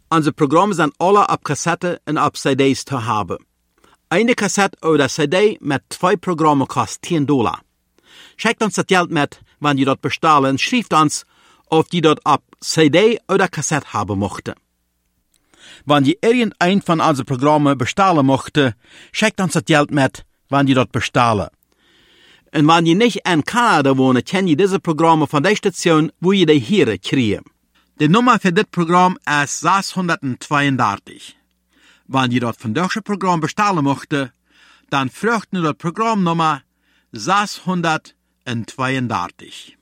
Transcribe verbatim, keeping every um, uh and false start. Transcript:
Unsere Programme sind alle auf Kassette und auf C Ds zu haben. Eine Kassette oder C D mit zwei Programmen kostet zehn Dollar. Schickt uns das Geld mit, wenn ihr dort bestellen, schreibt uns, ob ihr dort auf C D oder Kassette haben möchte. Wenn ihr irgendein von unseren Programmen bestellen möchte, schickt uns das Geld mit, wenn ihr dort bestellen. Und wenn ihr nicht in Kanada wohnt, könnt ihr diese Programme von der Station, wo ihr die hier kriegt. Die Nummer für das Programm ist sechshundertzweiundachtzig. Wenn ihr dort von deutschen Programm bestellen möchte, dann fragt ihr dort Programmnummer sechshundertzweiundachtzig.